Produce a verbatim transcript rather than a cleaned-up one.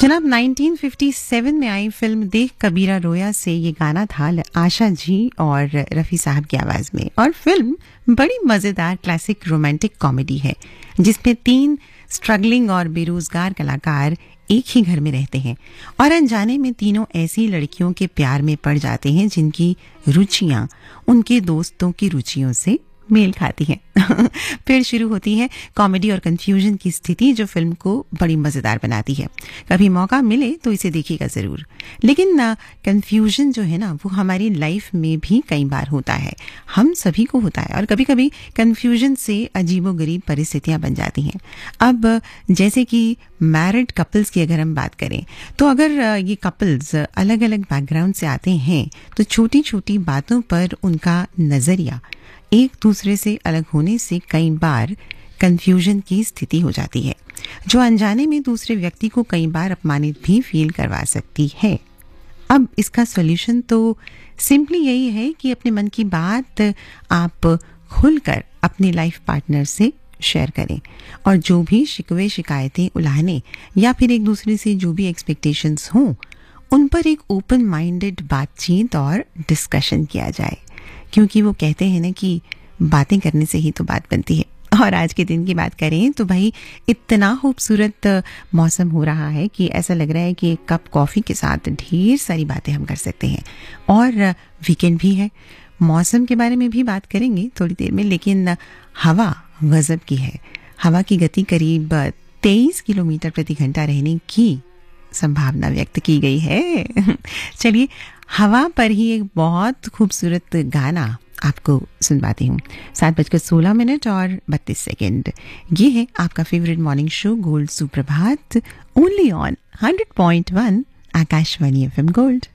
जनाब nineteen fifty seven में आई film देख कबीरा रोया से ये गाना था आशा जी और रफ़ी साहब की आवाज़ में। और फिल्म बड़ी मज़ेदार क्लासिक रोमांटिक कॉमेडी है जिसमें तीन स्ट्रगलिंग और बेरोजगार कलाकार एक ही घर में रहते हैं और अनजाने में तीनों ऐसी लड़कियों के प्यार में पड़ जाते हैं जिनकी रुचियां उनके दोस्तों की रुचियों से मेल खाती हैं। फिर शुरू होती है कॉमेडी और कंफ्यूजन की स्थिति जो फिल्म को बड़ी मज़ेदार बनाती है। कभी मौका मिले तो इसे देखिएगा ज़रूर। लेकिन ना कंफ्यूजन जो है ना वो हमारी लाइफ में भी कई बार होता है, हम सभी को होता है और कभी कभी कंफ्यूजन से अजीबोगरीब परिस्थितियां बन जाती हैं। अब जैसे कि मैरिड कपल्स की अगर हम बात करें तो अगर ये कपल्स अलग अलग बैकग्राउंड से आते हैं तो छोटी छोटी बातों पर उनका नज़रिया एक दूसरे से अलग होने से कई बार कंफ्यूजन की स्थिति हो जाती है जो अनजाने में दूसरे व्यक्ति को कई बार अपमानित भी फील करवा सकती है। अब इसका सॉल्यूशन तो सिंपली यही है कि अपने मन की बात आप खुलकर अपने लाइफ पार्टनर से शेयर करें और जो भी शिकवे शिकायतें उलाहने या फिर एक दूसरे से जो भी एक्सपेक्टेशंस हों उन पर एक ओपन माइंडेड बातचीत और डिस्कशन किया जाए, क्योंकि वो कहते हैं ना कि बातें करने से ही तो बात बनती है। और आज के दिन की बात करें तो भाई इतना खूबसूरत मौसम हो रहा है कि ऐसा लग रहा है कि एक कप कॉफ़ी के साथ ढेर सारी बातें हम कर सकते हैं। और वीकेंड भी है, मौसम के बारे में भी बात करेंगे थोड़ी देर में, लेकिन हवा गजब की है। हवा की गति करीब तेईस किलोमीटर प्रति घंटा रहने की संभावना व्यक्त की गई है। चलिए हवा पर ही एक बहुत खूबसूरत गाना आपको सुनवाती हूँ। सात बजकर सोलह मिनट और बत्तीस सेकेंड। ये है आपका फेवरेट मॉर्निंग शो गोल्ड सुप्रभात, only on hundred point one Akashvani FM gold.